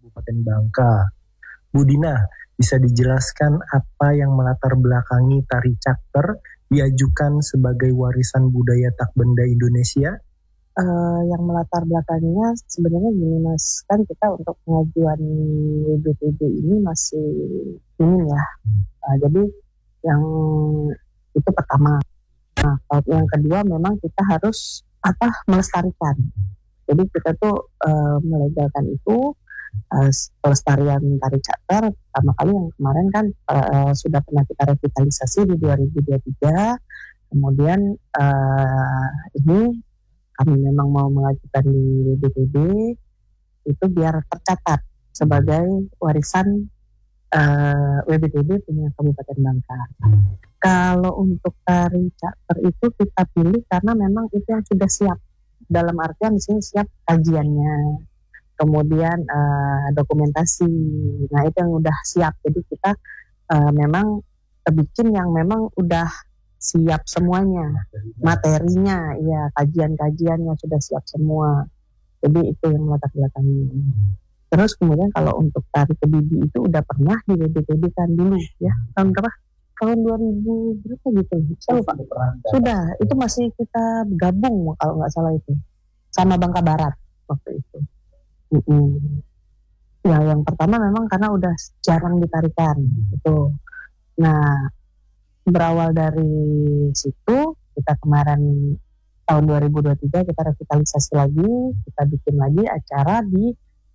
Kabupaten Bangka. Bu Dina, bisa dijelaskan apa yang melatar belakangi tari caker diajukan sebagai warisan budaya tak benda Indonesia? Yang melatar belakangnya sebenarnya gini Mas, kan kita untuk pengajuan WBTB ini masih minim ya. Jadi yang itu pertama. Nah, yang kedua memang kita harus melestarikan. Jadi kita tuh melegalkan itu pelestarian tari caker. Pertama kali yang kemarin kan sudah pernah kita revitalisasi di 2023. Kemudian ini kami memang mau mengajukan di BPD itu biar tercatat sebagai warisan WBTB punya Kabupaten Bangka. Kalau untuk tari caker itu kita pilih karena memang itu yang sudah siap. Dalam artian di sini siap kajiannya, kemudian dokumentasi. Nah itu yang udah siap. Jadi kita memang bikin yang memang udah siap semuanya, materinya, ya kajian-kajiannya sudah siap semua. Jadi itu yang melatar belakangnya. Terus kemudian kalau untuk tari kedidi itu udah pernah di WBTB kan dulu ya, tahun berapa? Tahun 2000 berapa gitu? Saya lupa. Sudah, itu masih kita gabung kalau nggak salah itu sama Bangka Barat waktu itu. Ya yang pertama memang karena udah jarang ditarikan itu. Nah berawal dari situ kita kemarin tahun 2023 kita revitalisasi lagi, kita bikin lagi acara di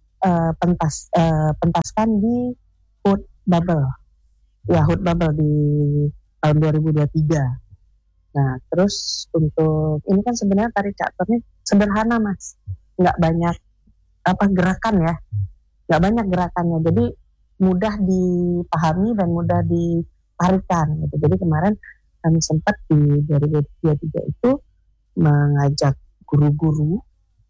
pentaskan di Hood Bubble. Ya Hood Bubble di tahun 2023. Nah terus untuk ini kan sebenarnya tari caker ini sederhana Mas, nggak banyak gerakan ya, nggak banyak gerakannya, jadi mudah dipahami dan mudah ditarikan gitu. Jadi kemarin kami sempat di 2023 itu mengajak guru-guru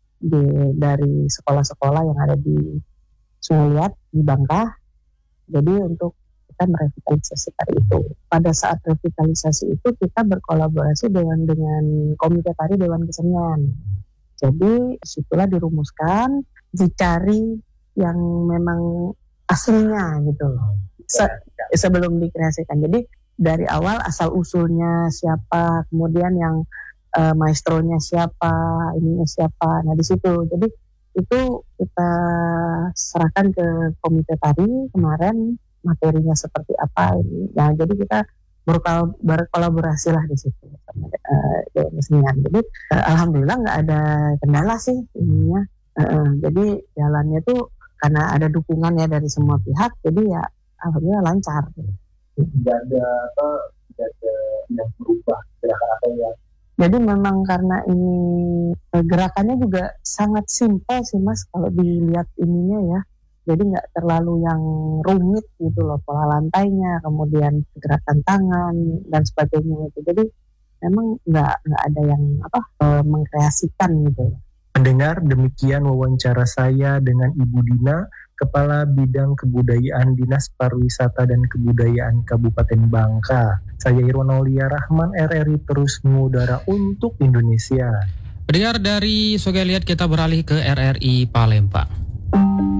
dari sekolah-sekolah yang ada di Sungai Liat di Bangka. Jadi untuk kita merevitalisasi tari itu. Pada saat revitalisasi itu kita berkolaborasi dengan Komite Tari Dewan Kesenian. Jadi situlah dirumuskan, dicari yang memang aslinya gitu. Sebelum dikreasikan. Jadi dari awal asal usulnya siapa, kemudian yang maestronya siapa, ininya siapa. Nah di situ. Jadi itu kita serahkan ke Komite Tari kemarin, materinya seperti apa ini. Nah jadi kita berkolaborasi lah di situ sama Dewan Kesenian. Jadi alhamdulillah nggak ada kendala sih ininya. Jadi jalannya tuh karena ada dukungan ya dari semua pihak. Jadi ya alhamdulillah lancar. Tidak ada yang berubah gerakan apa yang. Jadi memang karena ini gerakannya juga sangat simpel sih Mas kalau dilihat ininya ya. Jadi nggak terlalu yang rumit gitu loh, pola lantainya, kemudian gerakan tangan dan sebagainya itu. Jadi memang nggak ada yang mengkreasikan gitu. Mendengar demikian wawancara saya dengan Ibu Dina, Kepala Bidang Kebudayaan Dinas Pariwisata dan Kebudayaan Kabupaten Bangka. Saya Irwan Aulia Rahman, RRI terus mengudara untuk Indonesia. Pendengar dari Sungai Liat, kita beralih ke RRI Palembang.